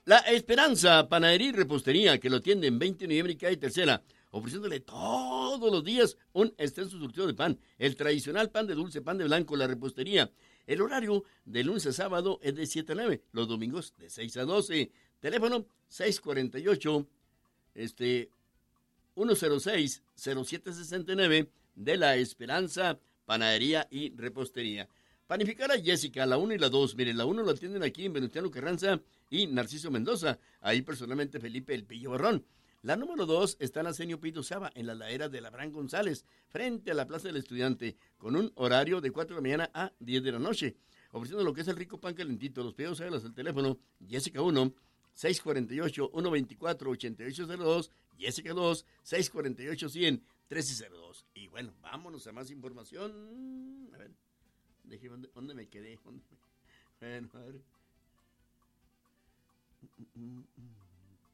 La Esperanza, panadería y repostería, que lo atiende en 20 de noviembre y calle Tercera, ofreciéndole todos los días un extenso surtido de pan, el tradicional pan de dulce, pan de blanco, la repostería. El horario de lunes a sábado es de 7 a 9, los domingos de 6 a 12. Teléfono 648 106-0769 de La Esperanza, panadería y repostería. Panificar a Jessica, la 1 y la 2. Miren, la 1 lo atienden aquí en Venustiano Carranza y Narciso Mendoza. Ahí personalmente Felipe El Pillo Barrón. La número 2 está en Arsenio Pito Saba, en la ladera de Abraham González, frente a la Plaza del Estudiante, con un horario de 4 de la mañana a 10 de la noche, ofreciendo lo que es el rico pan calentito. Los pedidos háganlos al teléfono Jessica 1, 648-124-8802, Jessica 2, 648-100-1302. Y bueno, vámonos a más información. A ver, déjeme, ¿dónde me quedé? Bueno, a ver.